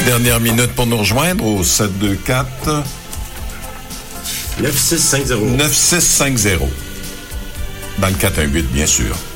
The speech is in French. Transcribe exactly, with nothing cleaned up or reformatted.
Dernière minute pour nous rejoindre au sept deux quatre neuf six cinq zéro neuf six cinq zéro. Dans le quatre un huit, bien sûr.